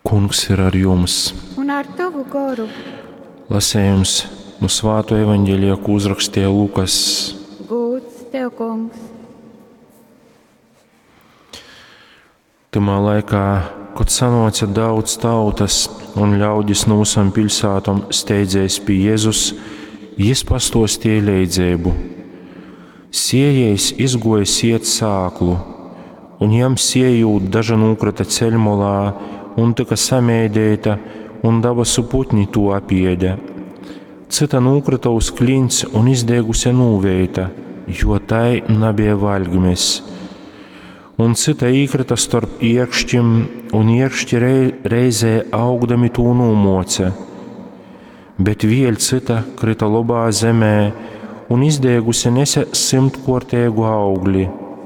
Kungs ir ar jums. Un ar tavu garu. Lasējums no Svētā evaņģēlijā, ko uzrakstīja Lukas. Gods tev, Kungs. Tamā laikā, kad sanāca daudz tautas un ļaudis no visām pilsētām steidzējās pie Jēzus, Jis pastāstīja līdzību. Siejējs izgoja siet sāklu, un jam siejot daža nukrita ceļmalā, un tika samēdēta, un dabasu putni to apēda. Cita nukrita uz klints un izdegusi nūveita, jo tai nebija valgmes. Un cita īkrita starp iekšķim, un iekšķi reizē augdami to nūmoca. Bet vēl cita krita labā zemē, un izdegusi nese 100-kortēgu augli.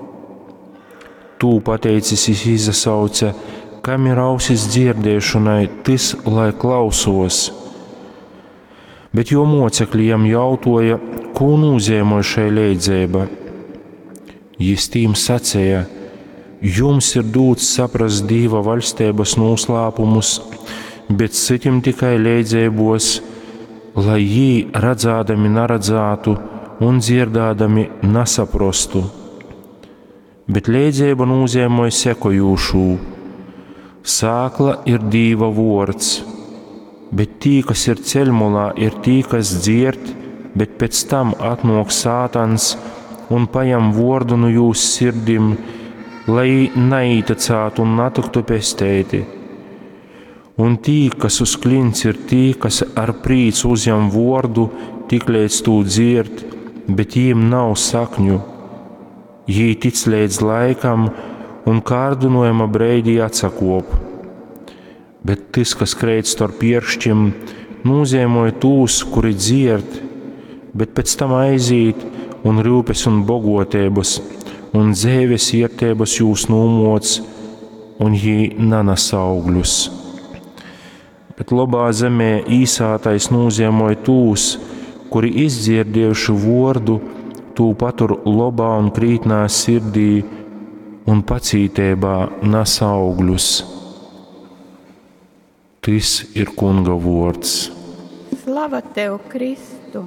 Tū pateicis izsauca, kam ir ausis dzirdēšanai, tis lai klausos. Bet jo mocekļi jam jautāja, ko nozīmē šai līdzība. Jis tīm sacīja, jums ir dots saprast Dieva valstības noslēpumus, bet citim tikai līdzībos, lai jī redzādami neredzētu un dzirdādami nesaprastu. Bet līdzība nozīmē sekojošo. Sākla ir Dieva vārds, bet tī, kas ir ceļmalā, ir tī, kas dzird, bet pēc tam atnāk Sātans un paņem vārdu no jūsu sirdim, lai neītecētu un netiktu pestēti. Un tī, kas uz klints, ir tī, kas ar prīcu uzņem vārdu, tik līdz to dzird, bet jiem nav sakņu. Jī tic līdz laikam un kārdinojuma breidī atsakop. Bet tas, kas kreit starp iekšķim, nozīmē tūs, kuri dzird, bet pēc tam aiziet un rūpes un bogotēbas un dzēves iertēbas jūs nūmoc, un jī nanas augļus. Bet labā zemē īsātais nozīmē tūs, kuri izdzirdējuši vārdu, tū patur labā un krītnā sirdī un pacītībā nes augļus. Tas ir Kunga vārds. Slava tev, Kristu!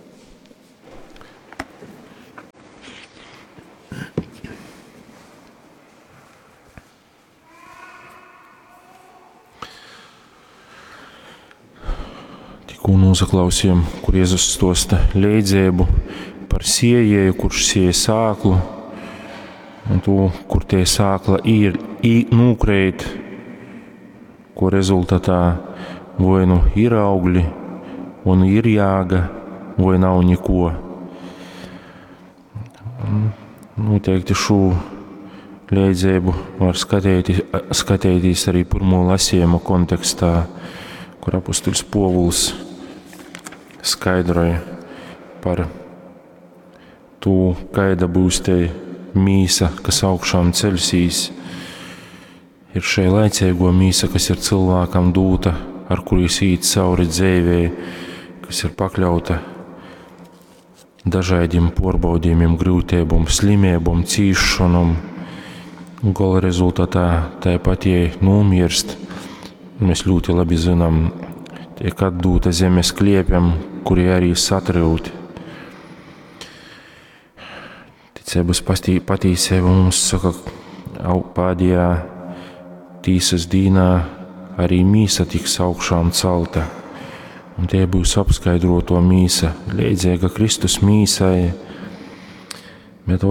Tikko noklausījām, kur Jēzus stosta līdzību par siejēju, kurš sieja sāklu, un to, kur tie sākla ir nūkreit, ko rezultatā vai nu ir augļi, un ir jāga, vai nav neko. Noteikti šo līdzību var skatīties arī pirmo lasījuma kontekstā, kur apustulis Povuls skaidroja par to, kāda būs te mīsa, kas augšām ceļsīs. Ir šai laicīgo mīsa, kas ir cilvēkam dūta, ar kuris īt cauri dzīvē, kas ir pakļauta dažādiem porbaudījumiem, grūtībām, slimībām, cīšanām. Gala rezultātā tāpat jai nomirst. Mēs ļoti labi zinām, tiek atdūta zemes kliepiem, kuri arī satrauti. Ticības patīsība mums saka, pēdējā tīsas dīnā arī mīsa tiks augšām celta. Un tie būs apskaidroto mīsa, līdzīga Kristus mīsai. Bet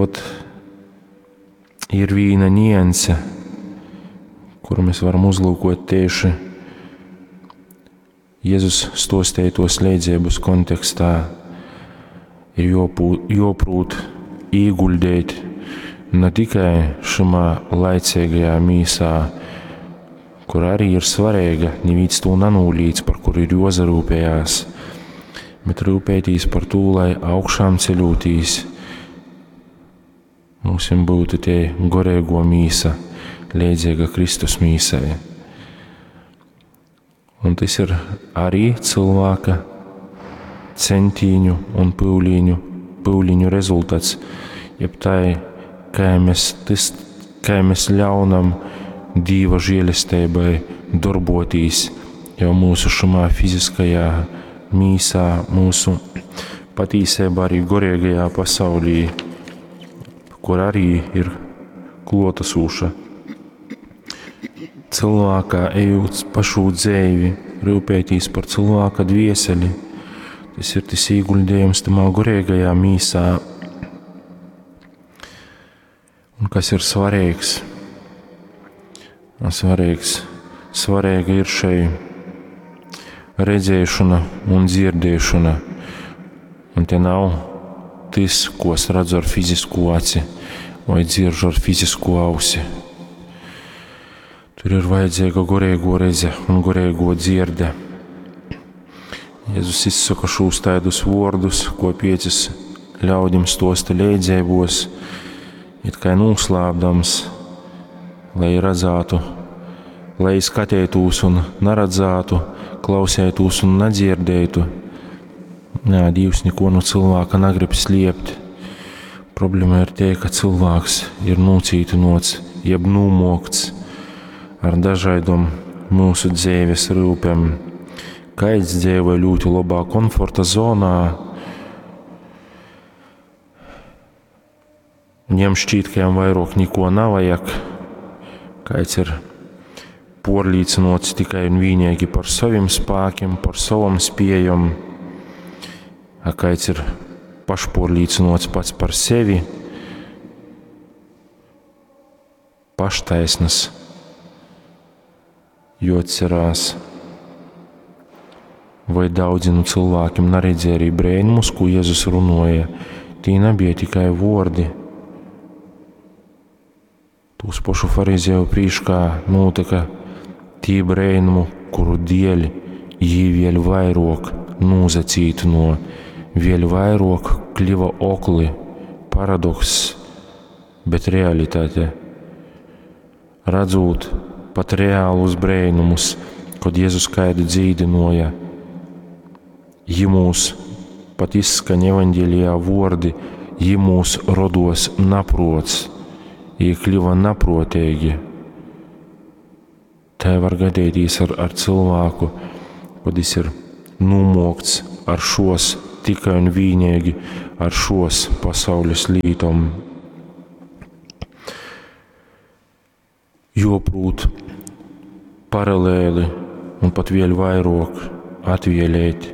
ir viena nianse, kuru mēs varam uzlūkot tieši Jēzus stostētos līdzības kontekstā. Ir joprūt ieguldēt ne tikai šimā laicīgajā mīsā, kur arī ir svarīga, neviens to nanūlīts, par kuru ir jozarūpējās, bet rūpētīs par to, lai augšām ceļūtīs. Mums būtu tie gorēgo mīsa, līdzīga Kristus mīsai. Un tas ir arī cilvēka centīņu un pūliņu rezultāts, jeb tai, kā mēs ļaunam Dieva žēlestībai darbotīs jau mūsu šumā fiziskajā mīsā, mūsu patīsībā arī gorīgajā pasaulī, kur arī ir klotasūša. Cilvēkā ejot pašu dzēvi, rūpētīs par cilvēka dvieseli. Tas ir tas ieguldījums tamā gorīgajā mīsā. Un kas ir svarīgs? Svarīga ir šai redzēšana un dzirdēšana. Un te nav tas, ko es redzu ar fizisku aci vai dzirdu ar fizisku ausi. Tur ir vajadzīga gorīgo redze un gorīgo dzirde. Jēzus izsaka šos tādus vārdus, ko piecis ļaudim stosta leidzēbos, it kā noslēpdams, lai redzētu, lai skatētos un neredzētu, klausētos un nedzirdētu. Jā, Dievs neko no cilvēka negrib slēpt. Problēma ir tie, ka cilvēks ir nocītinots, jeb nomokts ar dažādām mūsu dzīves rūpēm. Kaits dzīvo ļoti labā komforta zonā. Viņam šķīt, ka jām vairāk neko nevajag. Kaits ir porlīcinots tikai un vienīgi par saviem spēkiem, par savam spējam. Kaits ir pašporlīcinots pats par sevi, paštaisnas, jo cerās. Vai daudzi no cilvēkiem neredzēja arī brēnumus, ko Jēzus runāja. Tie nebija tikai vārdi. Tūs pašu farizēju prīškā notika tie brēnumu, kuru dēļ jī vēl vairāk nozacītino, vēl vairāk kļuva okli, paradoks, bet realitāte. Redzot pat reālus brēnumus, kad Jēzus kādu dzīdinoja, ja mūs pat izskan evaņģēlijā vārdi, ja mūs rodos naprots, ja kļuva naprotīgi. Tā var gadīties ar cilvēku, kad viņš ir nomokts ar šos tikai un vienīgi ar šos pasaules lītom. Joprūt paralēli un pat vēl vairāk atvēlēt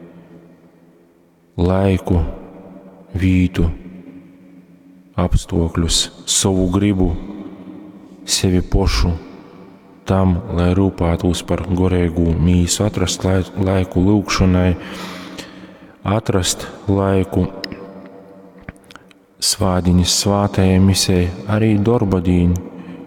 laiku, vītu, apstākļus, savu gribu, sevi pašu tam, lai rūpētos par gorīgu mīsu, atrast laiku lūgšanai, atrast laiku svādiņas svātajai misei, arī darba dīņu,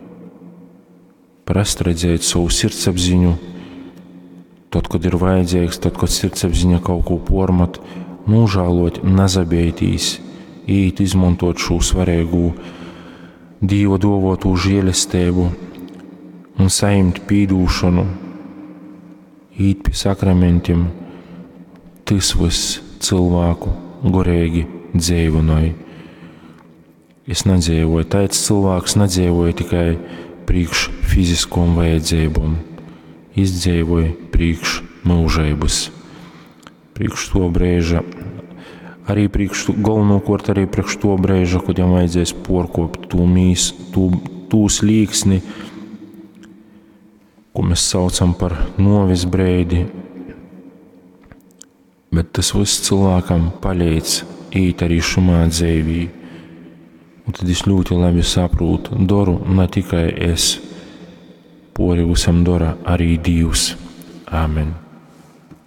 prastredzēt savu sirdsapziņu, tad, kad ir vajadzīgs, tad, kad sirdsapziņa kaut ko pormat, nožēlot, nezabeitīs, īt izmantot šo svarīgu Dieva dovotu žēlastību un saņemt pīdūšanu, īt pie sakramentiem, tas viss cilvēku gorīgi dzīvonai. Es nedzīvoju, tāds cilvēks nedzīvoja tikai priekš fiziskom vajadzībām, izdzīvoja priekš mūžības, priekš to brēža, arī galvenokārt arī priekš to brēža, kad jām vajadzēs porkopt tū slīksni, ko mēs saucam par novis breidi, bet tas viss cilvēkam palīdz īt arī šumā dzīvī. Un tad es ļoti labi saprotu, daru ne tikai es, pori visam dara arī Dievs. Āmen.